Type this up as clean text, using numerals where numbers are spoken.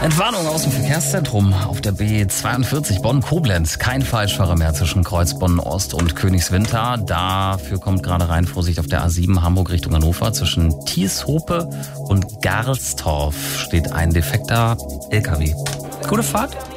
Entwarnung aus dem Verkehrszentrum auf der B42 Bonn-Koblenz. Kein Falschfahrer mehr zwischen Kreuz Bonn-Ost und Königswinter. Dafür kommt gerade rein Vorsicht auf der A7 Hamburg Richtung Hannover. Zwischen Thieshope und Garlstorf steht ein defekter LKW. Gute Fahrt.